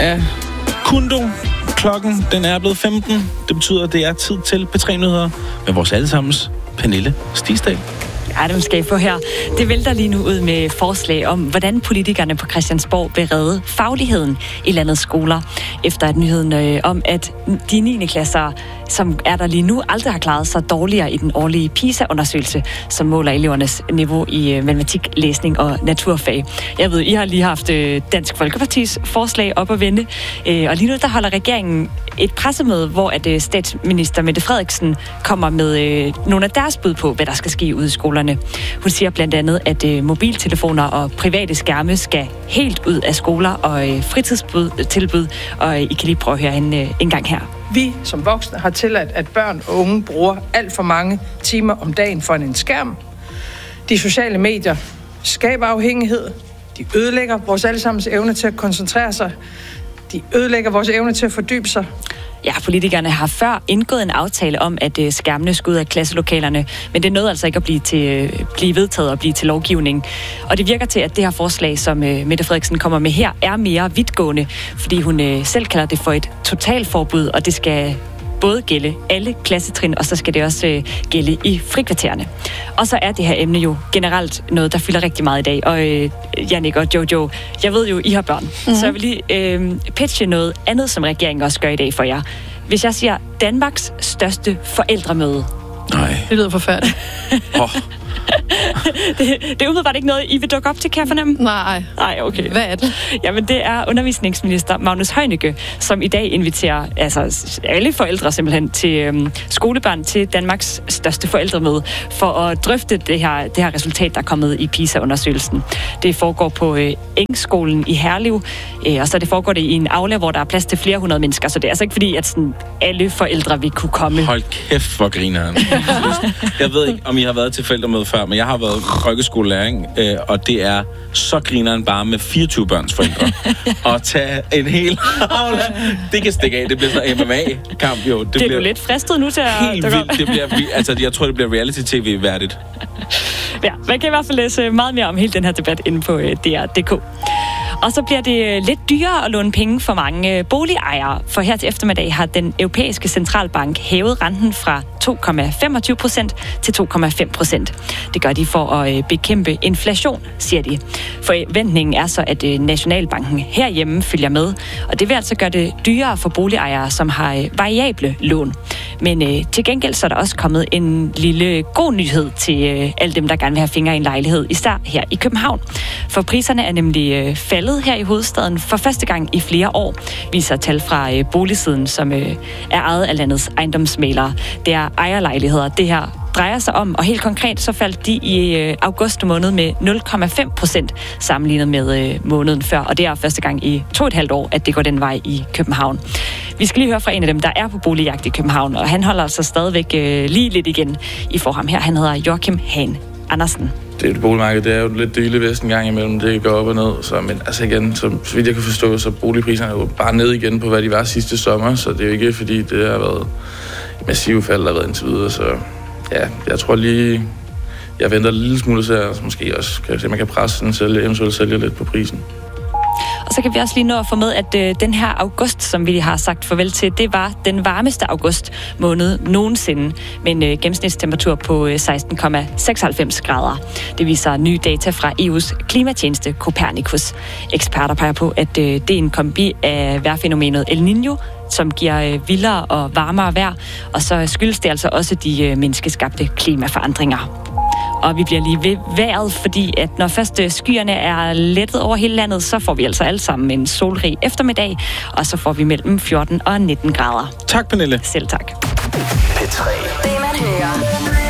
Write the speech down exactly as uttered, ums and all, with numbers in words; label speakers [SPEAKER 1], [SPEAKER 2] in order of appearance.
[SPEAKER 1] af Kundo. Klokken, den er blevet femten. Det betyder, at det er tid til P tre Nyheder med vores allesammens Pernille Stisdal.
[SPEAKER 2] Ja, det skal I få her. Det vælter lige nu ud med forslag om, hvordan politikerne på Christiansborg vil redde fagligheden i landets skoler. Efter at nyheden øh, om, at de niende klasser, som er der lige nu, aldrig har klaret sig dårligere i den årlige PISA-undersøgelse, som måler elevernes niveau i øh, matematik, læsning og naturfag. Jeg ved, I har lige haft øh, Dansk Folkepartis forslag op at vende, øh, og lige nu der holder regeringen et pressemøde, hvor at øh, statsminister Mette Frederiksen kommer med øh, nogle af deres bud på, hvad der skal ske ude i skolerne. Hun siger blandt andet, at øh, mobiltelefoner og private skærme skal helt ud af skoler og øh, fritidstilbud, og øh, I kan lige prøve at høre hende øh, en gang her.
[SPEAKER 3] Vi som voksne har tilladt, at børn og unge bruger alt for mange timer om dagen foran en skærm. De sociale medier skaber afhængighed. De ødelægger vores allesammens evne til at koncentrere sig. De ødelægger vores evne til at fordybe sig.
[SPEAKER 2] Ja, politikerne har før indgået en aftale om, at øh, skærmene skulle ud af klasselokalerne, men det nåede altså ikke at blive, til, øh, blive vedtaget og blive til lovgivning. Og det virker til, at det her forslag, som øh, Mette Frederiksen kommer med her, er mere vidtgående, fordi hun øh, selv kalder det for et totalforbud, og det skal både gælde alle klassetrin, og så skal det også øh, gælde i frikvartererne. Og så er det her emne jo generelt noget, der fylder rigtig meget i dag. Og øh, Jannik og Jojo, jeg ved jo, I har børn, mm-hmm. så jeg vil lige øh, pitche noget andet, som regeringen også gør i dag for jer. Hvis jeg siger Danmarks største forældremøde.
[SPEAKER 1] Nej.
[SPEAKER 4] Det lyder forfærdeligt.
[SPEAKER 1] oh.
[SPEAKER 2] det, det er umiddelbart ikke noget, I vil dukke op til, kan jeg fornemme?
[SPEAKER 4] Nej.
[SPEAKER 2] Nej, okay.
[SPEAKER 4] Hvad er det?
[SPEAKER 2] Jamen, det er undervisningsminister Magnus Heunicke, som i dag inviterer altså, alle forældre simpelthen til øhm, skolebørn til Danmarks største forældremøde for at drøfte det her, det her resultat, der er kommet i PISA-undersøgelsen. Det foregår på øh, Engskolen i Herlev, øh, og så det foregår det i en aula, hvor der er plads til flere hundrede mennesker, så det er altså ikke fordi, at sådan, alle forældre vil kunne komme.
[SPEAKER 1] Hold kæft, hvor griner han. Jeg ved ikke, om I har været til forældremøde før, men jeg har været folkeskolelæring, øh, og det er så grineren bare med fireogtyve børns forældre. Og tage en hel aula. Det kan stikke af. Det bliver sådan en M M A-kamp, jo. Det,
[SPEAKER 2] det er
[SPEAKER 1] bliver
[SPEAKER 2] du lidt fristet nu til at...
[SPEAKER 1] Helt vildt. Det bliver, altså, jeg tror, det bliver reality-tv-værdigt.
[SPEAKER 2] Ja, man kan i hvert fald læse meget mere om hele den her debat inde på D R punktum d k. Og så bliver det lidt dyrere at låne penge for mange boligejere, for her til eftermiddag har den europæiske centralbank hævet renten fra to komma femogtyve procent til to komma fem procent. Det gør de for at bekæmpe inflation, siger de. Forventningen er så, at Nationalbanken herhjemme følger med, og det vil altså gøre det dyrere for boligejere, som har variable lån. Men øh, til gengæld så er der også kommet en lille god nyhed til øh, alle dem, der gerne vil have fingre i en lejlighed, især her i København. For priserne er nemlig øh, faldet her i hovedstaden for første gang i flere år, viser tal fra øh, boligsiden, som øh, er ejet af landets ejendomsmælere. Det er ejerlejligheder, det her drejer sig om, og helt konkret så faldt de i øh, august måned med nul komma fem procent sammenlignet med øh, måneden før, og det er første gang i to og et halvt år, at det går den vej i København. Vi skal lige høre fra en af dem, der er på boligjagt i København, og han holder altså stadigvæk øh, lige lidt igen. I får ham her. Han hedder Joachim Hahn Andersen.
[SPEAKER 5] Det boligmarked, det er jo lidt dyle vest en gang imellem. Det går op og ned. Så, men altså igen, så, så vidt jeg kan forstå, så boligpriserne er jo bare ned igen på, hvad de var sidste sommer. Så det er jo ikke, fordi det har været massive fald, der har været indtil videre. Så ja, jeg tror lige, jeg venter en lille smule til, at måske også kan, man kan presse den sælge, eventuelt sælge lidt på prisen.
[SPEAKER 2] Og så kan vi også lige nå at få med, at øh, den her august, som vi har sagt farvel til, det var den varmeste august måned nogensinde, med en øh, gennemsnitstemperatur på øh, seksten komma seksoghalvfems grader. Det viser nye data fra E U's klimatjeneste Copernicus. Eksperter peger på, at øh, det er en kombi af vejrfænomenet El Niño, som giver øh, vildere og varmere vejr, og så skyldes det altså også de øh, menneskeskabte klimaforandringer. Og vi bliver lige ved vejret, fordi at når først skyerne er lettet over hele landet, så får vi altså alle sammen en solrig eftermiddag, og så får vi mellem fjorten og nitten grader.
[SPEAKER 1] Tak, Pernille.
[SPEAKER 2] Selv tak.
[SPEAKER 6] P tre. Det man hører.